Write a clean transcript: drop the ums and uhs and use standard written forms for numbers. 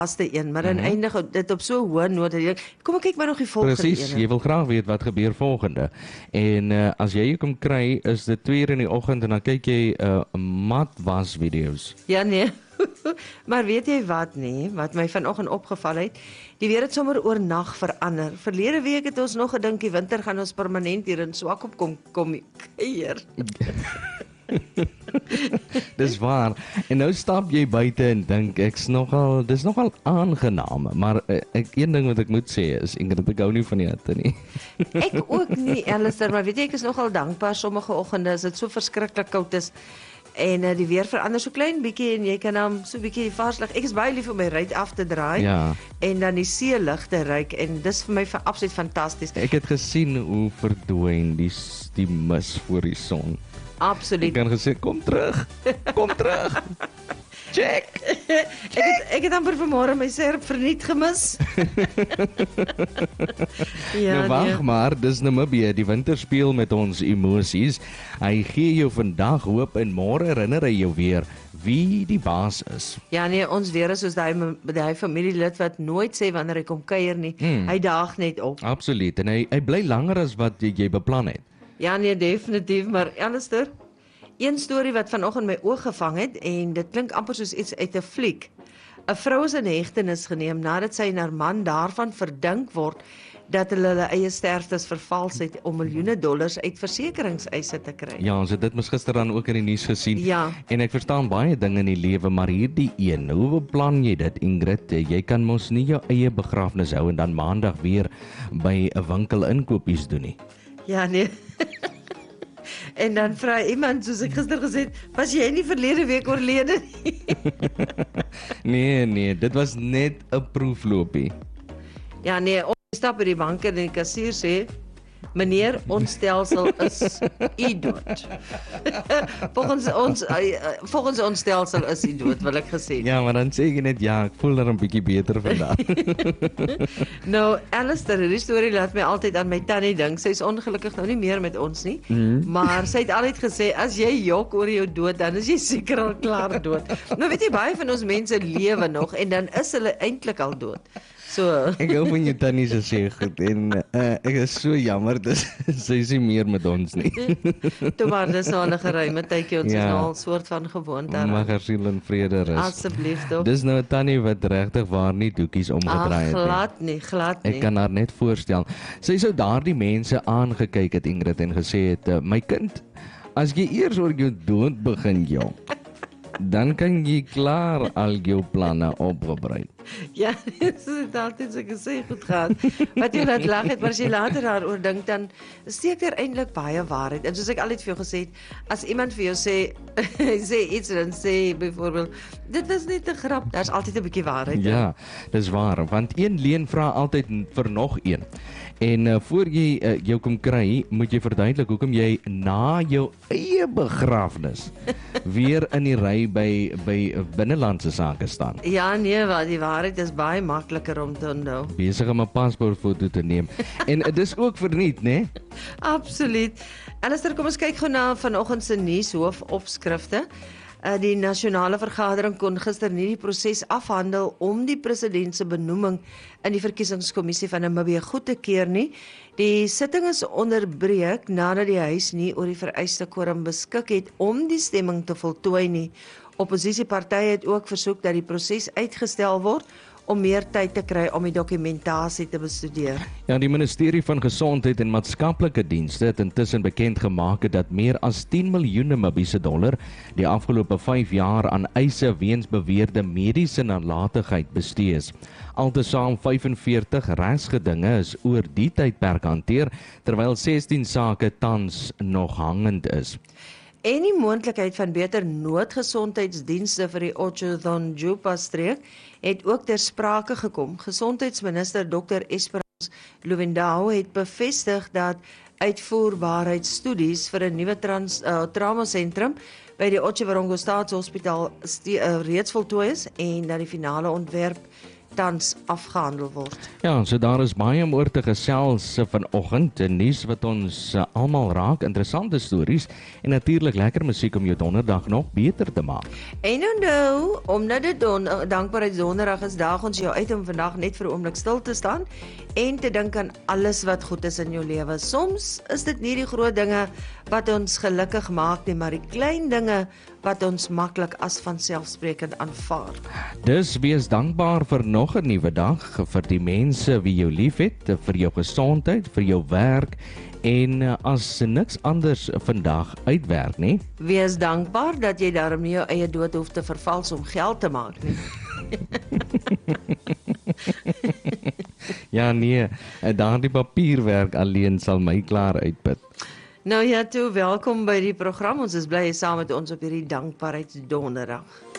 laaste een, maar dan eindig dit op so hoë noot, dat jy dink, kom ek kyk maar nog die volgende Presies, jy wil graag weet wat gebeur volgende. En as jy kom kry, is dit 2 uur in die oggend en dan kyk jy matwas video's. Ja, nee. Maar weet jy wat nie, wat my vanoggend opgeval het, die weer het sommer oornag verander. Verlede week het ons nog gedink die winter gaan ons permanent hier in Swakop kom kuier. Dis waar. En nou stap jy buite en dink dis nogal aangenaam, maar een ding wat ek moet sê is Ingrid, ek hou nie van die hitte nie. Ek ook nie, Alistair, maar weet jy, ek is nogal dankbaar sommige oggende as dit so verskriklik koud is en die weer verander so klein bietjie en jy kan dan so bietjie vars lig. Ek is baie lief om my ruit af te draai en dan die seelug te ruik en dis vir my absoluut fantasties. Ek het gesien hoe verdwyn die mis voor die son. Absoluut. Ek kan gesê, kom terug. Check. Ek het amper vanmôre my serp verniet gemis. Nou wag maar, dis Namibië, die winter speel met ons emosies. Hy gee jou vandag hoop en môre herinner hy jou weer wie die baas is. Ja nee, ons weer is soos daai familielid wat nooit sê wanneer hy kom kuier nie. Hy daag net op. Absoluut, en hy bly langer as wat jy beplan het. Ja nee, definitief, maar Alistair, een storie wat vanoggend my oog gevang het en dit klink amper soos iets uit 'n fliek. 'n Vrou is in hegtenis geneem nadat sy en haar man daarvan verdink word dat hulle eie sterftes vervals het om miljoene dollars uit versekeringseise te kry. Ja, ons het dit mos gister dan ook in die nuus gesien. Ja. En ek verstaan baie dinge in die lewe, maar hierdie een, hoe beplan jy dit, Ingrid? Jy kan mos nie jou eie begrafnis hou en dan maandag weer by 'n winkel inkopies doen nie. Ja nee. En dan vra iemand, soos ek gister gesê het, was jy nie verlede week oorlede nie? Nee, dit was net 'n proefloopie. Ja nee, ons stap by die bank en die kassier sê, meneer, ons stelsel is dood. volgens ons stelsel is dood, wil ek gesê. Ja, maar dan sê jy net, ja, ek voel daar 'n bietjie beter vandag. Nou, Alistair, die storie laat my altyd aan my tannie dink. Sy is ongelukkig nou nie meer met ons nie, maar sy het altyd gesê, as jy jok oor jou dood, dan is jy seker al klaar dood. Nou weet jy, baie van ons mense lewe nog, en dan is hulle eintlik al dood. So. Ek hou van jou tannie se sê goed en ek is so jammer dis sy is nie meer met ons nie. Toe maar dis nou 'n geruime tydjie, ons is nou al 'n soort van gewoond daaraan. Mag haar siel in vrede rus. Asseblief tog. Dis nou 'n tannie wat regtig waar nie doekies omgedraai het nie. Glad nie. Ek kan haar net voorstel. Sy sou daardie mense aangekyk het, Ingrid, en gesê het, my kind, as jy eers oor jou dood begin jok, dan kan jy klaar al jou planne opgebrei. Ja, dit het altyd so gesê goed gaan. Wat jy laat lag het, maar as jy later daaroor dink, dan steek daar eintlik baie waarheid. En soos ek altyd vir jou gesê het, as iemand vir jou sê, sê iets en sê byvoorbeeld, dit was net 'n grap, daar's altyd 'n bietjie waarheid. Ja, dis waar, want een leen vra altyd vir nog een. En voor jy jou kom kry, moet jy verduidelik hoekom jy na jou eie begrafnis weer in die ry by binnelandse sake staan. Ja, nee, wat die waarheid is baie makliker om te onthou. Besig om 'n paspoortfoto te neem. En dis ook verniet, né? Absoluut. Alistair, kom ons kyk gou na vanoggend se nuushoofopskrifte. Die nasionale vergadering kon gister nie die proses afhandel om die president se benoeming in die verkiesingskommissie van Namibië goed te keur nie. Die sitting is onderbreek nadat die huis nie oor die vereiste quorum beskik het om die stemming te voltooi nie. Opposisiepartye het ook versoek dat die proses uitgestel word om meer tyd te kry om die dokumentasie te bestudeer. Ja, die Ministerie van Gesondheid en Maatskaplike Dienste het intussen bekend gemaak dat meer as 10 miljoen Namibiese dollar die afgelope 5 jaar aan eise weens beweerde mediese nalatigheid bestee is. Altesaam 45 regsgedinge is oor die tydperk hanteer, terwyl 16 sake tans nog hangend is. En die moontlikheid van beter noodgesondheidsdienste vir die Otjozondjupa streek het ook ter sprake gekom. Gesondheidsminister Dr. Esperance Luvendao het bevestig dat uitvoerbaarheidsstudies vir 'n nuwe traumasentrum by die Otjiwarongo Staatshospitaal reeds voltooi is en dat die finale ontwerp tans afgehandel word. Ja, so daar is baie om oor te gesels vanoggend, nuus wat ons almal raak, interessante stories en natuurlik lekker musiek om jou donderdag nog beter te maak. En nou, omdat dit dankbaarheidsdonderdag is, daag ons jou uit om vandag net vir 'n oomblik stil te staan en te dink aan alles wat goed is in jou lewe. Soms is dit nie die groot dinge wat ons gelukkig maak nie, maar die klein dinge wat ons maklik as vanselfsprekend aanvaar. Dus wees dankbaar vir nog 'n nuwe dag, vir die mense wie jou liefhet, vir jou gesondheid, vir jou werk en as niks anders vandag uitwerk nie. Wees dankbaar dat jy daarom nie jou eie dood hoef te vervals om geld te maak nie. Ja nee, daardie papierwerk alleen sal my klaar uitput. Nou ja, toe, welkom by die program. Ons is bly jy saam met ons op hierdie dankbaarheidsdonderdag.